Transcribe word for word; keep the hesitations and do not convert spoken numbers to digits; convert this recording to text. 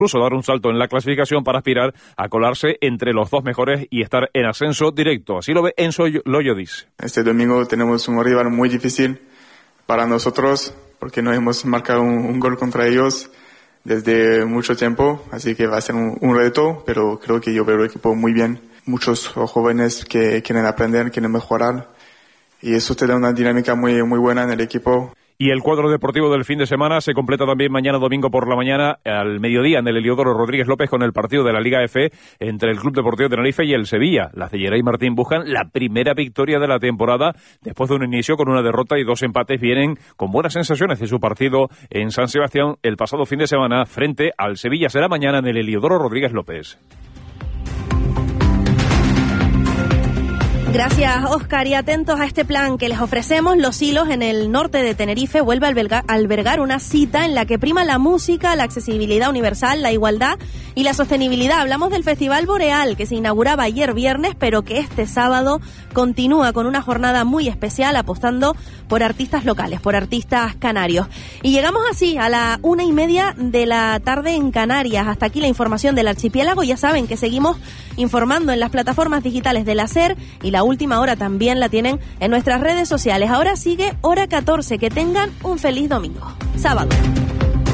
incluso dar un salto en la clasificación para aspirar a colarse entre los dos mejores y estar en ascenso directo. Así lo ve Enzo Loyodis. Este domingo tenemos un rival muy difícil para nosotros porque no hemos marcado un, un gol contra ellos desde mucho tiempo, así que va a ser un, un reto, pero creo que yo veo el equipo muy bien. Muchos jóvenes que quieren aprender, quieren mejorar y eso te da una dinámica muy, muy buena en el equipo. Y el cuadro deportivo del fin de semana se completa también mañana domingo por la mañana al mediodía en el Heliodoro Rodríguez López con el partido de la Liga F entre el Club Deportivo Tenerife y el Sevilla. Las de Geray Martín buscan la primera victoria de la temporada después de un inicio con una derrota y dos empates. Vienen con buenas sensaciones de su partido en San Sebastián el pasado fin de semana frente al Sevilla. Será mañana en el Heliodoro Rodríguez López. Gracias, Óscar, y atentos a este plan que les ofrecemos. Los Hilos, en el norte de Tenerife, vuelve a albergar, albergar una cita en la que prima la música, la accesibilidad universal, la igualdad y la sostenibilidad. Hablamos del Festival Boreal, que se inauguraba ayer viernes, pero que este sábado continúa con una jornada muy especial, apostando por artistas locales, por artistas canarios. Y llegamos así a la una y media de la tarde en Canarias. Hasta aquí la información del archipiélago. Ya saben que seguimos informando en las plataformas digitales del SER y la última hora también la tienen en nuestras redes sociales. Ahora sigue Hora catorce. Que tengan un feliz domingo. Sábado.